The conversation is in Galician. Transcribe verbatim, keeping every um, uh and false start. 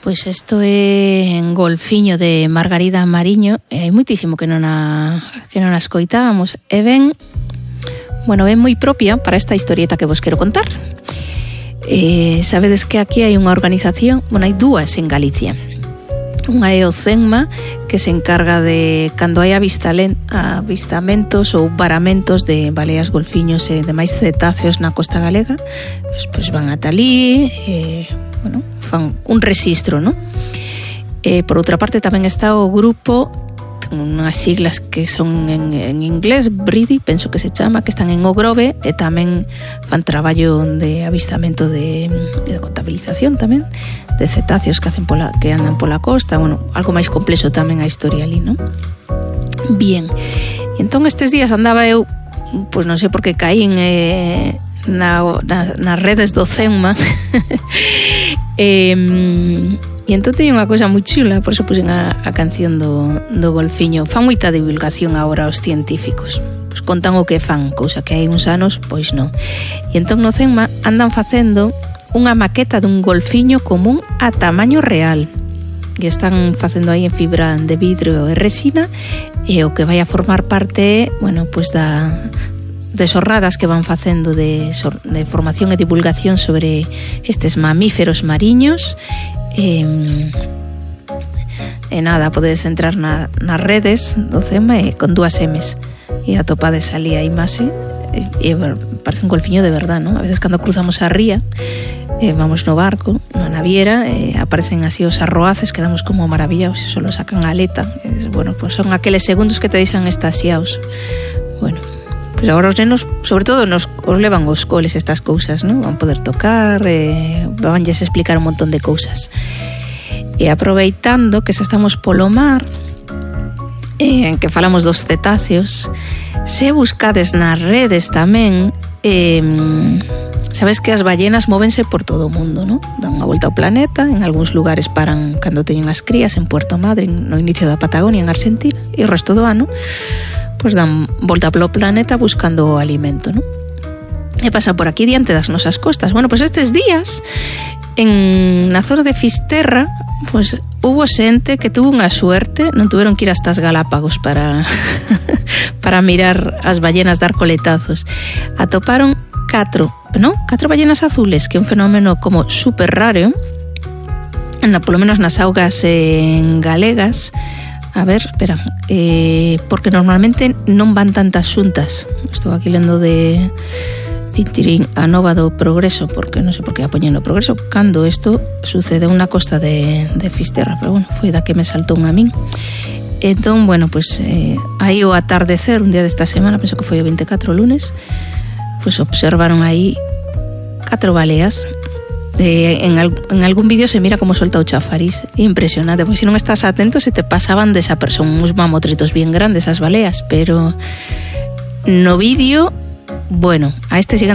pois isto é en Golfiño de Margarida Mariño, e hai moitísimo que non a, que non a escoitábamos, e ben, bueno, ben moi propia para esta historieta que vos quero contar. Eh, sabedes que aquí hai unha organización, bueno, hai dúas en Galicia. Unha é o CENMA, que se encarga de cando hai avistamentos ou varamentos de baleas, golfiños e demais cetáceos na costa galega, pois, pois van ata ali, e, bueno, fan un rexistro, non? E, por outra parte, tamén está o grupo, ten unhas siglas que son en, en inglés, BRIDI, penso que se chama, que están en Ogrove, e tamén fan traballo de avistamento de, de contabilización tamén, de cetáceos que hacen pola, que andan pola costa, bueno, algo máis complexo tamén a historia ali, non? Bien, entón estes días andaba eu, pois non sei por que caín eh, na, na, nas redes do CENMA, e, e entón teño unha cosa moi chula, por eso puxen a, a canción do, do Golfiño. Fan moita divulgación agora aos científicos, pois contan o que fan, cousa que hai uns anos, pois non. E entón no CENMA andan facendo unha maqueta dun golfiño común a tamaño real, e están facendo aí en fibra de vidro e resina, e o que vai a formar parte, bueno, pois da de xornadas que van facendo de, de formación e divulgación sobre estes mamíferos mariños. E, e nada, podedes entrar na, nas redes do CENMA e con dúas emes e atopades ali a imaxe, e, e parece un golfiño de verdad, non? A veces cando cruzamos a ría, eh, vamos no barco, na naviera, eh, aparecen así os arroaces, quedamos como maravillados, e solo sacan a aleta, e, bueno, pues son aqueles segundos que te deixan estasiados. Bueno, pois agora os nenos, sobre todo, nos os levan os coles estas cousas, non? Van poder tocar, eh, vanlles explicar un montón de cousas. E aproveitando que xa estamos polo mar, eh, en que falamos dos cetáceos, se buscades nas redes tamén, eh, sabes que as ballenas móvense por todo o mundo, non? Dan unha volta ao planeta, en algúns lugares paran cando teñen as crías, en Puerto Madryn, no inicio da Patagonia, en Argentina, e o resto do ano pois dan volta polo planeta buscando o alimento, non? E pasa por aquí diante das nosas costas. Bueno, pois estes días en na zona de Fisterra, pois hubo xente que tuvo unha suerte, non tuveron que ir hasta as Galápagos para para mirar as ballenas dar coletazos. Atoparon catro, non? Catro ballenas azules, que é un fenómeno como super raro, na, polo menos nas augas en galegas. A ver, espera, eh, porque normalmente non van tantas xuntas. Estou aquí lendo de Tintirín a Nova do Progreso, porque non sei por que a poñen no Progreso, cando isto sucede unha costa de, de Fisterra, pero bueno, foi da que me saltou un a min. Entón, bueno, pues eh, aí o atardecer, un día desta semana, penso que foi o veinticuatro, lunes, pues observaron aí catro baleas. Eh, en, al, en algún vídeo se mira como solta o chafariz, impresionante, porque se non estás atento se te pasaban desa persona, uns mamotritos bien grandes as baleas, pero no vídeo, bueno, a este sigan